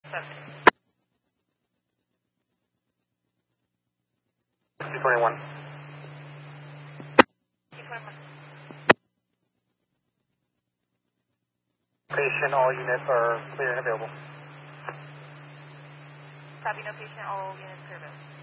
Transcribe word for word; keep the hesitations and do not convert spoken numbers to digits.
two twenty-one. Patient, all units are clear and available. Copy, no patient, all units clear available.